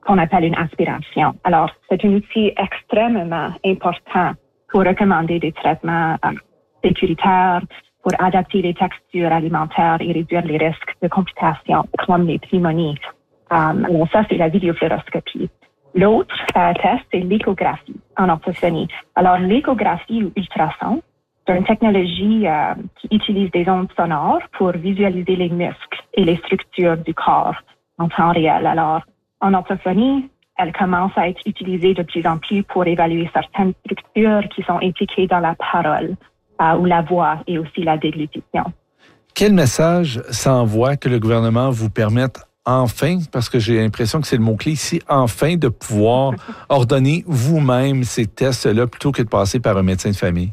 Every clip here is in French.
qu'on appelle une aspiration. Alors, c'est un outil extrêmement important pour recommander des traitements sécuritaires, pour adapter les textures alimentaires et réduire les risques de complications comme les pneumonies. Alors ça, c'est la vidéofluoroscopie. L'autre test, c'est l'échographie en orthophonie. Alors, l'échographie ou ultrason, c'est une technologie qui utilise des ondes sonores pour visualiser les muscles et les structures du corps en temps réel. Alors, en orthophonie, elle commence à être utilisée de plus en plus pour évaluer certaines structures qui sont impliquées dans la parole ou la voix et aussi la déglutition. Quel message ça envoie que le gouvernement vous permette enfin, parce que j'ai l'impression que c'est le mot-clé ici, enfin de pouvoir ordonner vous-même ces tests-là plutôt que de passer par un médecin de famille?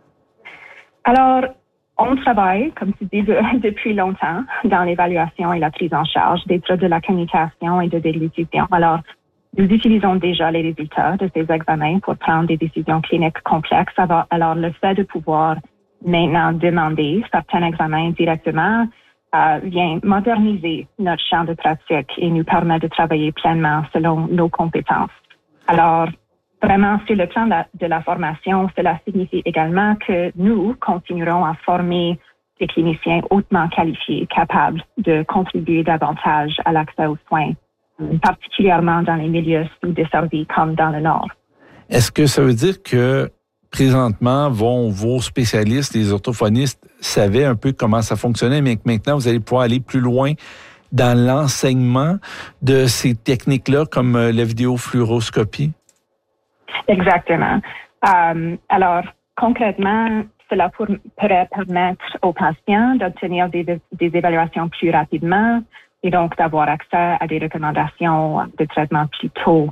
Alors, on travaille, comme tu dis, depuis longtemps dans l'évaluation et la prise en charge des troubles de la communication et de déglutition. Alors, nous utilisons déjà les résultats de ces examens pour prendre des décisions cliniques complexes. Alors, le fait de pouvoir maintenant demander certains examens directement vient moderniser notre champ de pratique et nous permet de travailler pleinement selon nos compétences. Alors, vraiment, sur le plan de la formation, cela signifie également que nous continuerons à former des cliniciens hautement qualifiés, capables de contribuer davantage à l'accès aux soins, particulièrement dans les milieux sous-desservis comme dans le Nord. Est-ce que ça veut dire que présentement, vos spécialistes, les orthophonistes, savaient un peu comment ça fonctionnait, mais que maintenant, vous allez pouvoir aller plus loin dans l'enseignement de ces techniques-là, comme la vidéofluoroscopie? Exactement. Alors, concrètement, cela pourrait permettre aux patients d'obtenir des évaluations plus rapidement et donc d'avoir accès à des recommandations de traitement plus tôt.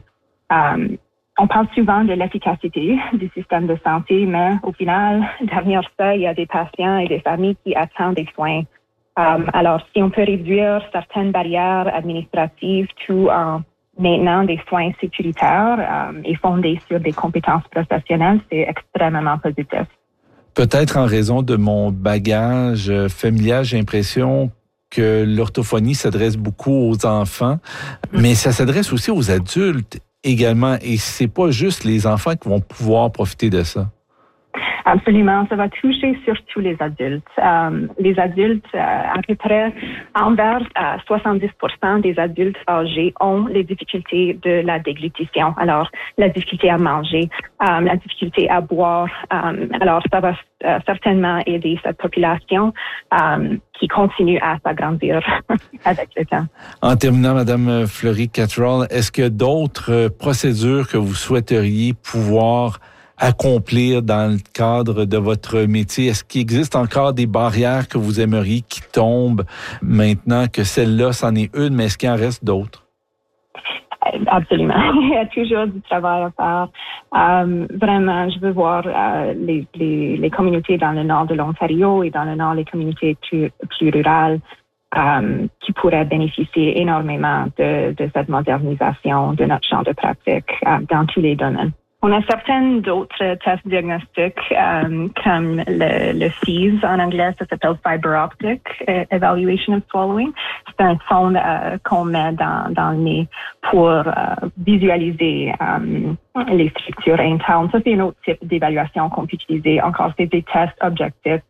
On parle souvent de l'efficacité du système de santé, mais au final, derrière ça, il y a des patients et des familles qui attendent des soins. Alors, si on peut réduire certaines barrières administratives tout en maintenant des soins sécuritaires et fondés sur des compétences professionnelles, c'est extrêmement positif. Peut-être en raison de mon bagage familial, j'ai l'impression que l'orthophonie s'adresse beaucoup aux enfants, mais ça s'adresse aussi aux adultes également. Et c'est pas juste les enfants qui vont pouvoir profiter de ça. Absolument, ça va toucher surtout les adultes. Les adultes, à peu près envers 70% des adultes âgés ont les difficultés de la déglutition. Alors, la difficulté à manger, la difficulté à boire. Alors, ça va certainement aider cette population qui continue à s'agrandir avec le temps. En terminant, Madame Fleury-Cattrall, est-ce qu'il y a d'autres procédures que vous souhaiteriez pouvoir accomplir dans le cadre de votre métier? Est-ce qu'il existe encore des barrières que vous aimeriez qui tombent maintenant que celle-là, c'en est une, mais est-ce qu'il en reste d'autres? Absolument. Il y a toujours du travail à faire. Vraiment, je veux voir les communautés dans le nord de l'Ontario et dans le nord les communautés plus rurales qui pourraient bénéficier énormément de cette modernisation de notre champ de pratique dans tous les domaines. On a certains d'autres tests diagnostiques comme le FEES en anglais, ça s'appelle Fiber Optic Evaluation of Swallowing. C'est un son qu'on met dans le nez pour visualiser les structures internes. Ça, c'est un autre type d'évaluation qu'on peut utiliser. Encore, c'est des tests objectifs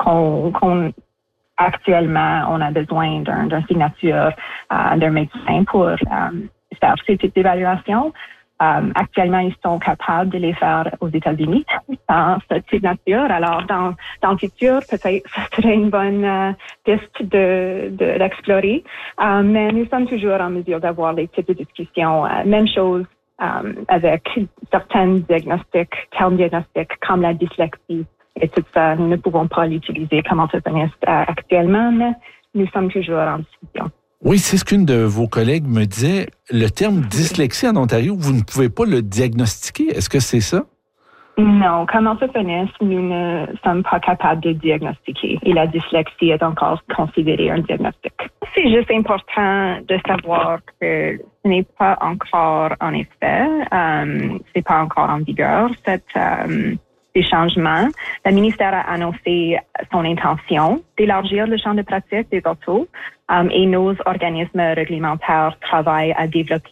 actuellement, on a besoin d'une signature d'un médecin pour faire ce type d'évaluation. Actuellement, ils sont capables de les faire aux États-Unis sans cette signature. Alors, dans le futur, peut-être ce serait une bonne piste d'explorer. Mais nous sommes toujours en mesure d'avoir les types de discussions. Même chose avec certains diagnostics, termes diagnostiques comme la dyslexie et tout ça. Nous ne pouvons pas l'utiliser comme orthophoniste actuellement, mais nous sommes toujours en discussion. Oui, c'est ce qu'une de vos collègues me disait. Le terme dyslexie en Ontario, vous ne pouvez pas le diagnostiquer. Est-ce que c'est ça? Non, comme orthophoniste, nous ne sommes pas capables de diagnostiquer et la dyslexie est encore considérée un diagnostic. C'est juste important de savoir que ce n'est pas encore, en effet, c'est pas encore en vigueur, ces changements. Le ministère a annoncé son intention d'élargir le champ de pratique des orthos et nos organismes réglementaires travaillent à développer